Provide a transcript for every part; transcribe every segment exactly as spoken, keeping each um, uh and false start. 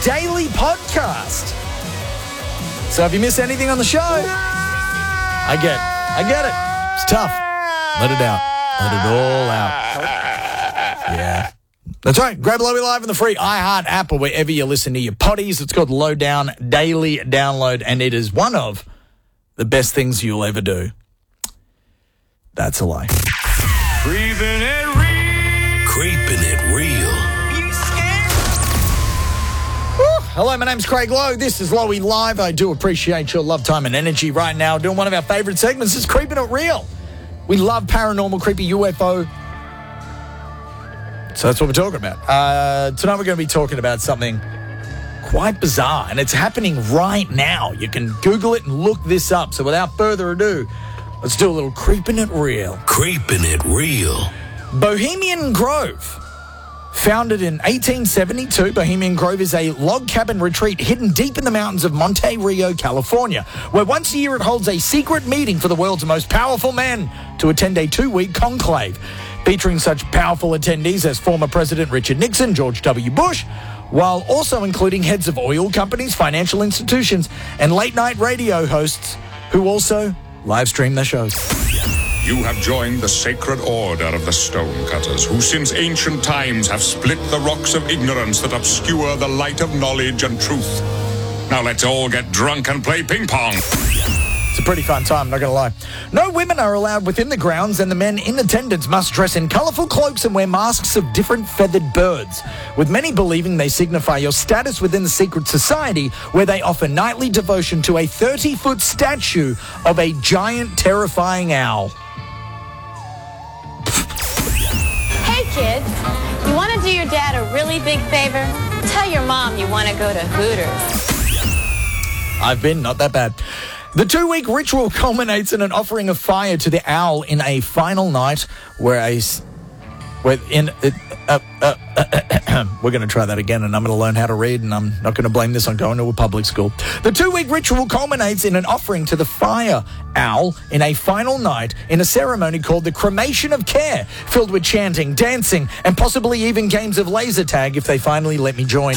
daily podcast. So if you miss anything on the show, I get it. I get it. It's tough. Let it out. Let it all out. Yeah. That's right. Grab Lowy Live in the free iHeart app or wherever you listen to your potties. It's called Lowdown Daily Download, and it is one of the best things you'll ever do. That's a lie. Creeping it real. Creeping it real. Hello, my name's Craig Lowe. This is Lowy Live. I do appreciate your love, time, and energy right now. Doing one of our favourite segments is Creeping It Real. We love paranormal, creepy U F O. So that's what we're talking about. Uh, tonight we're going to be talking about something quite bizarre, and it's happening right now. You can Google it and look this up. So without further ado, let's do a little Creeping It Real. Creeping It Real. Bohemian Grove. Founded in eighteen seventy-two, Bohemian Grove is a log cabin retreat hidden deep in the mountains of Monte Rio, California, where once a year it holds a secret meeting for the world's most powerful men to attend a two-week conclave, featuring such powerful attendees as former President Richard Nixon, George W. Bush, while also including heads of oil companies, financial institutions, and late-night radio hosts who also live stream their shows. You have joined the sacred order of the Stonecutters, who since ancient times have split the rocks of ignorance that obscure the light of knowledge and truth. Now let's all get drunk and play ping pong. It's a pretty fun time, not going to lie. No women are allowed within the grounds, and the men in attendance must dress in colourful cloaks and wear masks of different feathered birds, with many believing they signify your status within the secret society, where they offer nightly devotion to a thirty-foot statue of a giant, terrifying owl. Kids, you want to do your dad a really big favor? Tell your mom you want to go to Hooters. I've been, not that bad. The two-week ritual culminates in an offering of fire to the owl in a final night where a... Where in, uh, uh, uh, uh, we're going to try that again, and I'm going to learn how to read, and I'm not going to blame this on going to a public school. The two-week ritual culminates in an offering to the fire owl in a final night in a ceremony called the Cremation of Care, filled with chanting, dancing, and possibly even games of laser tag if they finally let me join.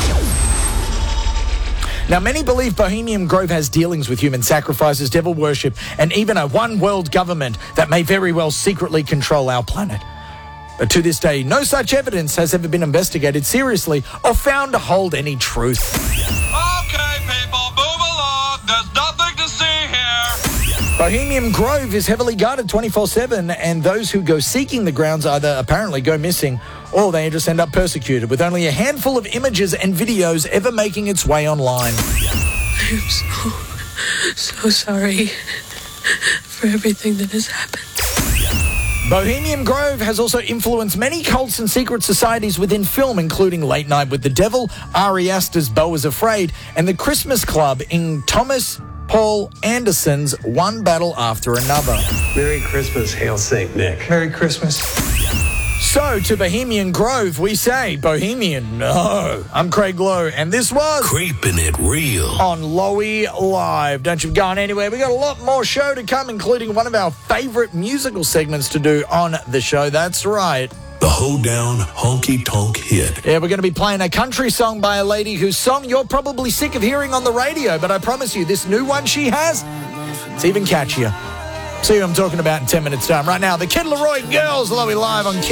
Now, many believe Bohemian Grove has dealings with human sacrifices, devil worship, and even a one-world government that may very well secretly control our planet. But to this day, no such evidence has ever been investigated seriously or found to hold any truth. Okay, people, move along. There's nothing to see here. Bohemian Grove is heavily guarded twenty-four seven, and those who go seeking the grounds either apparently go missing or they just end up persecuted, with only a handful of images and videos ever making its way online. I'm so, so sorry for everything that has happened. Bohemian Grove has also influenced many cults and secret societies within film, including Late Night with the Devil, Ari Aster's Beau is Afraid, and the Christmas Club in Thomas Paul Anderson's One Battle After Another. Merry Christmas, Hail Saint Nick. Merry Christmas. So, to Bohemian Grove, we say, Bohemian, no. I'm Craig Lowe, and this was... Creeping It Real. On Lowy Live. Don't you be going anywhere. We got a lot more show to come, including one of our favourite musical segments to do on the show. That's right. The Hoedown Honky Tonk Hit. Yeah, we're going to be playing a country song by a lady whose song you're probably sick of hearing on the radio, but I promise you, this new one she has, it's even catchier. See who I'm talking about in ten minutes' time. Right now, the Kid Laroi Girls, Lowy Live on Kid.